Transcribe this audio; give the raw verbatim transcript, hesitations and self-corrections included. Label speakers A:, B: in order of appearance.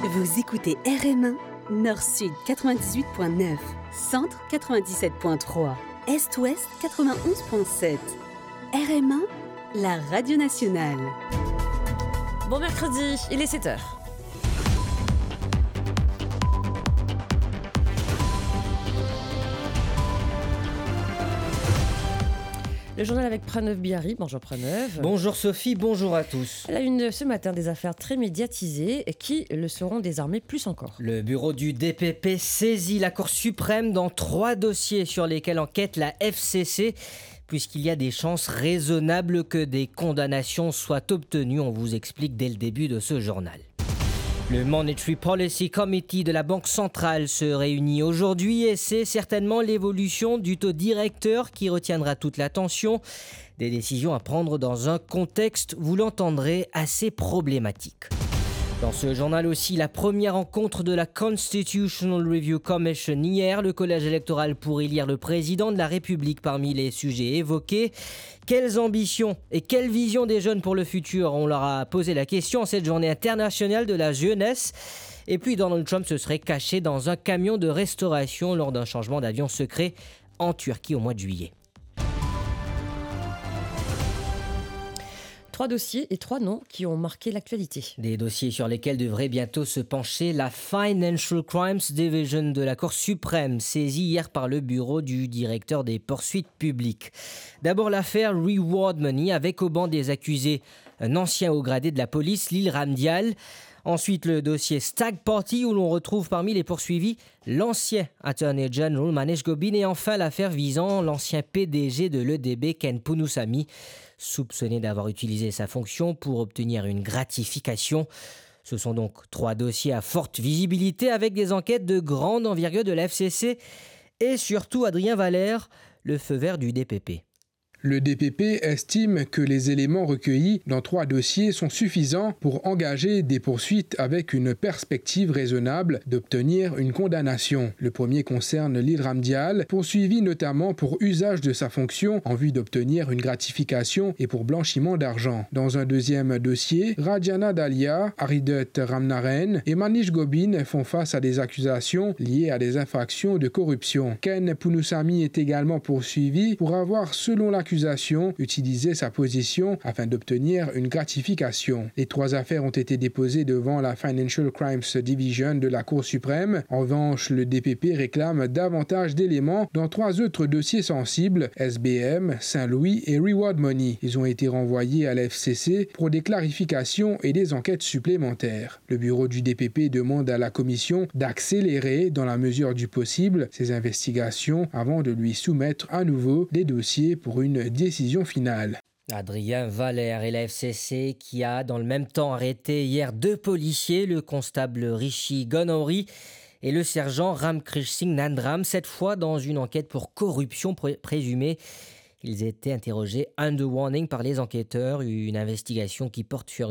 A: Vous écoutez R M un, Nord-Sud quatre-vingt-dix-huit point neuf, Centre quatre-vingt-dix-sept point trois, Est-Ouest quatre-vingt-onze point sept. R M un, la radio nationale.
B: Bon mercredi, il est sept heures. Le journal avec Pranav Bihari. Bonjour Pranav.
C: Bonjour Sophie, bonjour à tous.
B: Elle a une ce matin des affaires très médiatisées qui le seront désormais plus encore.
C: Le bureau du D P P saisit la Cour suprême dans trois dossiers sur lesquels enquête la F C C, puisqu'il y a des chances raisonnables que des condamnations soient obtenues. On vous explique dès le début de ce journal. Le Monetary Policy Committee de la Banque centrale se réunit aujourd'hui et c'est certainement l'évolution du taux directeur qui retiendra toute l'attention. Des décisions à prendre dans un contexte, vous l'entendrez, assez problématique. Dans ce journal aussi, la première rencontre de la Constitutional Review Commission hier. Le collège électoral pour élire le président de la République parmi les sujets évoqués. Quelles ambitions et quelle vision des jeunes pour le futur? On leur a posé la question en cette journée internationale de la jeunesse. Et puis Donald Trump se serait caché dans un camion de restauration lors d'un changement d'avion secret en Turquie au mois de juillet.
B: Trois dossiers et trois noms qui ont marqué l'actualité.
C: Des dossiers sur lesquels devrait bientôt se pencher la Financial Crimes Division de la Cour suprême, saisie hier par le bureau du directeur des poursuites publiques. D'abord l'affaire Reward Money avec au banc des accusés un ancien haut gradé de la police, Lil Ramdial. Ensuite, le dossier Stag Party où l'on retrouve parmi les poursuivis l'ancien Attorney General Manish Gobin et enfin l'affaire visant l'ancien P D G de l'E D B Ken Punusamy, soupçonné d'avoir utilisé sa fonction pour obtenir une gratification. Ce sont donc trois dossiers à forte visibilité avec des enquêtes de grande envergure de la F C C et surtout Adrien Valère, le feu vert du D P P.
D: Le D P P estime que les éléments recueillis dans trois dossiers sont suffisants pour engager des poursuites avec une perspective raisonnable d'obtenir une condamnation. Le premier concerne Lil Ramdial, poursuivi notamment pour usage de sa fonction en vue d'obtenir une gratification et pour blanchiment d'argent. Dans un deuxième dossier, Rajana Dalia, Aridut Ramnaren et Manish Gobin font face à des accusations liées à des infractions de corruption. Ken Punusamy est également poursuivi pour avoir, selon l'accusation, utilisé sa position afin d'obtenir une gratification. Les trois affaires ont été déposées devant la Financial Crimes Division de la Cour suprême. En revanche, le D P P réclame davantage d'éléments dans trois autres dossiers sensibles, S B M, Saint-Louis et Reward Money. Ils ont été renvoyés à la F C C pour des clarifications et des enquêtes supplémentaires. Le bureau du D P P demande à la commission d'accélérer, dans la mesure du possible, ces investigations avant de lui soumettre à nouveau des dossiers pour une décision finale.
C: Adrien Valère et la F C C qui a dans le même temps arrêté hier deux policiers, le constable Rishi Gonouri et le sergent Ramkrish Singh Nandram, cette fois dans une enquête pour corruption pr- présumée. Ils étaient interrogés under warning par les enquêteurs, une investigation qui porte sur